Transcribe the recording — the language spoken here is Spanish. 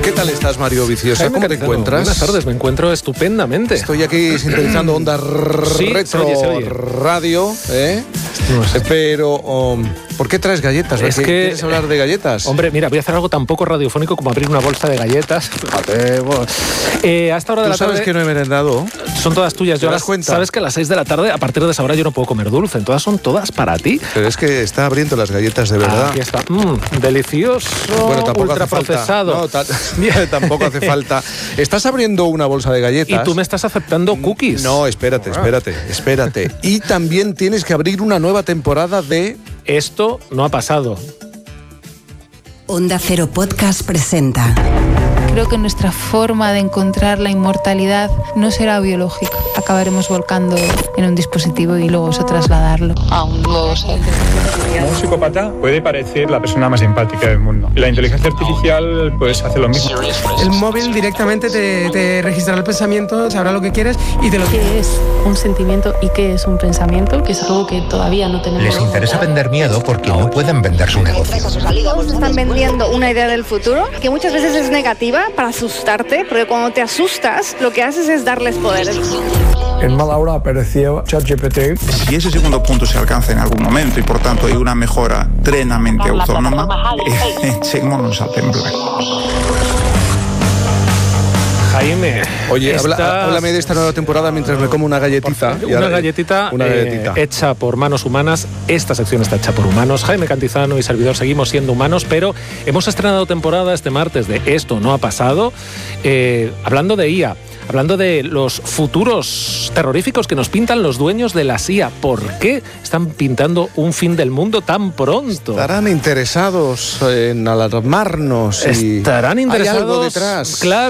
¿Qué tal estás, Mario Viciosa? Jaime ¿Cómo te Cantizano, encuentras? Buenas tardes, me encuentro estupendamente. Estoy aquí sintonizando Onda Retro se oye. Radio, ¿eh? No sé. Pero, ¿por qué traes galletas? Es que- ¿Quieres hablar de galletas? Hombre, mira, voy a hacer algo tan poco radiofónico como abrir una bolsa de galletas. Fíjate, a esta hora de ¿Tú la sabes tarde que no he merendado? son todas tuyas. ¿Te das cuenta? Sabes que a las 6 de la tarde, a partir de esa hora, yo no puedo comer dulce. Todas son todas para ti. Pero es que está abriendo las galletas de verdad. Aquí está. Delicioso. Bueno, tampoco hace falta. Ultraprocesado. No, tampoco hace falta. Estás abriendo una bolsa de galletas. Y tú me estás aceptando cookies. No, espérate. Y también tienes que abrir una nueva temporada de... Esto no ha pasado. Onda Cero Podcast presenta. Creo que nuestra forma de encontrar la inmortalidad no será biológica. Acabaremos volcando en un dispositivo y luego eso trasladarlo a un nuevo ser. Un psicópata puede parecer la persona más empática del mundo. La inteligencia artificial pues hace lo mismo. El móvil directamente te registrará el pensamiento, sabrá lo que quieres y te lo... ¿Qué es un sentimiento y qué es un pensamiento? Que es algo que todavía no tenemos. Les interesa vender miedo porque no pueden vender su negocio. Todos están vendiendo una idea del futuro que muchas veces es negativa para asustarte, porque cuando te asustas lo que haces es darles poder. En mala hora apareció ChatGPT. Si ese segundo punto se alcanza en algún momento y por tanto hay una mejora plenamente autónoma, echémonos a temblar. Jaime, Oye, háblame de esta nueva temporada mientras me como una galletita. Una galletita hecha por manos humanas. Esta sección está hecha por humanos. Jaime Cantizano y servidor seguimos siendo humanos, pero hemos estrenado temporada este martes de Esto no ha pasado, hablando de IA. Hablando de los futuros terroríficos que nos pintan los dueños de la CIA. ¿Por qué están pintando un fin del mundo tan pronto? Estarán interesados en alarmarnos. Estarán interesados. ¿Hay algo detrás? Claro.